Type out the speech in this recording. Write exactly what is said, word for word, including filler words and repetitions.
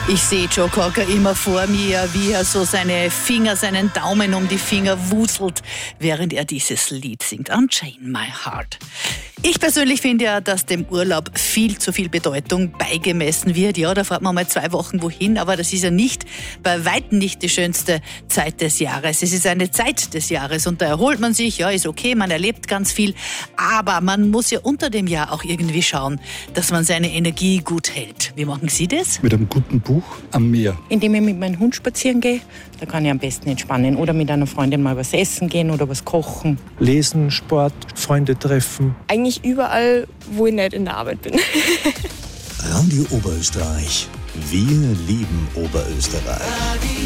Ich sehe Joe Cocker immer vor mir, wie er so seine Finger, seinen Daumen um die Finger wuselt, während er dieses Lied singt, Unchain My Heart. Ich persönlich finde ja, dass dem Urlaub viel zu viel Bedeutung beigemessen wird. Ja, da fährt man mal zwei Wochen wohin, aber das ist ja nicht, bei weitem nicht die schönste Zeit des Jahres. Es ist eine Zeit des Jahres und da erholt man sich, ja, ist okay, man erlebt ganz viel, aber man muss ja unter dem Jahr auch irgendwie schauen, dass man seine Energie gut hält. Wie machen Sie das? Mit einem guten Buch am Meer. Indem ich mit meinem Hund spazieren gehe, da kann ich am besten entspannen. Oder mit einer Freundin mal was essen gehen oder was kochen. Lesen, Sport, Freunde treffen. Eigentlich überall, wo ich nicht in der Arbeit bin. Radio Oberösterreich. Wir lieben Oberösterreich.